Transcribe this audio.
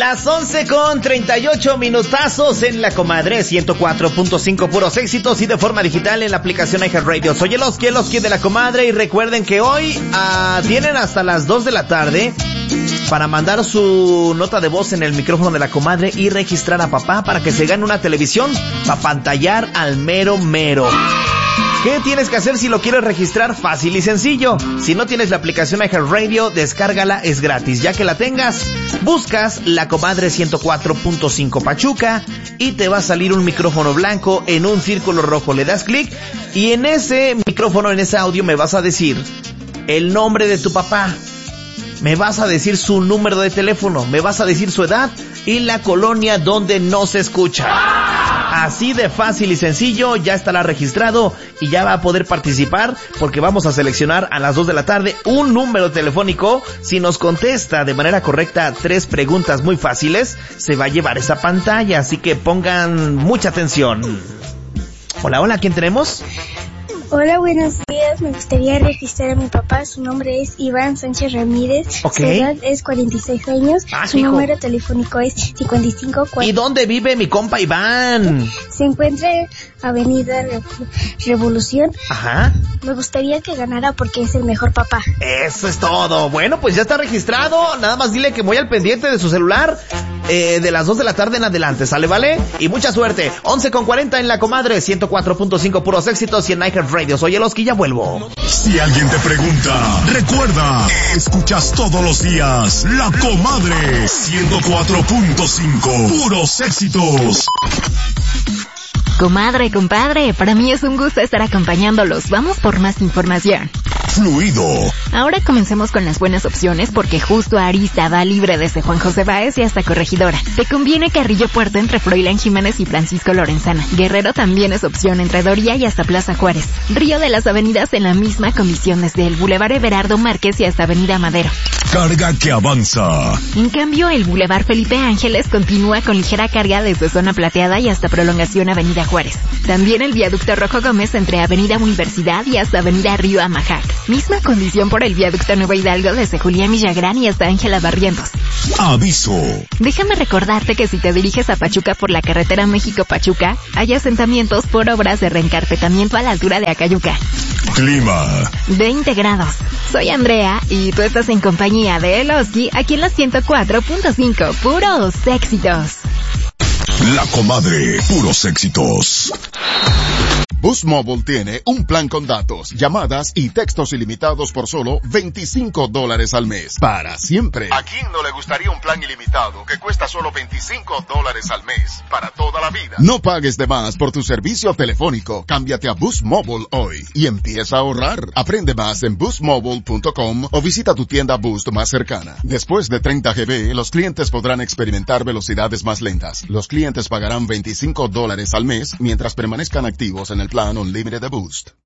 Las 11:38 minutazos en la Comadre 104.5 puros éxitos y de forma digital en la aplicación iHeartRadio. Soy el Oski de la Comadre y recuerden que hoy tienen hasta las 2 de la tarde para mandar su nota de voz en el micrófono de la Comadre y registrar a papá para que se gane una televisión para pantallar al mero mero. ¿Qué tienes que hacer si lo quieres registrar? Fácil y sencillo. Si no tienes la aplicación iHeartRadio, descárgala, es gratis. Ya que la tengas, buscas la Comadre 104.5 Pachuca y te va a salir un micrófono blanco en un círculo rojo. Le das clic y en ese micrófono, en ese audio, me vas a decir el nombre de tu papá. Me vas a decir su número de teléfono, me vas a decir su edad y la colonia donde no se escucha. Así de fácil y sencillo, ya estará registrado y ya va a poder participar porque vamos a seleccionar a las 2 de la tarde un número telefónico. Si nos contesta de manera correcta 3 preguntas muy fáciles, se va a llevar esa pantalla, así que pongan mucha atención. Hola, ¿quién tenemos? Hola, buenos días. Me gustaría registrar a mi papá. Su nombre es Iván Sánchez Ramírez. Okay. Su edad es 46 años. Su número telefónico es 55. ¿Y dónde vive mi compa Iván? Se encuentra en Avenida Revolución. Ajá. Me gustaría que ganara porque es el mejor papá. Eso es todo. Bueno, pues ya está registrado. Nada más dile que voy al pendiente de su celular de las 2 de la tarde en adelante. ¿Sale, vale? Y mucha suerte. 11:40 en la Comadre 104.5 puros éxitos y en iHeartRadio. Soy el Oski, ya vuelvo. Si alguien te pregunta, recuerda, escuchas todos los días La Comadre 104.5 puros éxitos. Comadre, compadre, para mí es un gusto estar acompañándolos. Vamos por más información. Fluido. Ahora comencemos con las buenas opciones porque justo Arista va libre desde Juan José Báez y hasta Corregidora. Te conviene Carrillo Puerto entre Froilán Jiménez y Francisco Lorenzana. Guerrero también es opción entre Doria y hasta Plaza Juárez. Río de las Avenidas en la misma comisión desde el Boulevard Everardo Márquez y hasta Avenida Madero. Carga que avanza. En cambio, el Boulevard Felipe Ángeles continúa con ligera carga desde Zona Plateada y hasta Prolongación Avenida Juárez. También el Viaducto Rojo Gómez entre Avenida Universidad y hasta Avenida Río Amajac. Misma condición por el Viaducto Nuevo Hidalgo desde Julián Villagrán y hasta Ángela Barrientos. Aviso. Déjame recordarte que si te diriges a Pachuca por la carretera México-Pachuca, hay asentamientos por obras de reencarpetamiento a la altura de Acayuca. Clima. 20 grados. Soy Andrea y tú estás en compañía de El Oski aquí en la 104.5 puros éxitos. La Comadre, puros éxitos. Boost Mobile tiene un plan con datos, llamadas y textos ilimitados por solo $25 al mes. Para siempre. ¿A quién no le gustaría un plan ilimitado que cuesta solo $25 al mes? Para toda la vida. No pagues de más por tu servicio telefónico. Cámbiate a Boost Mobile hoy y empieza a ahorrar. Aprende más en boostmobile.com o visita tu tienda Boost más cercana. Después de 30 GB, los clientes podrán experimentar velocidades más lentas. Los clientes pagarán $25 al mes mientras permanezcan activos en el plan Unlimited de Boost.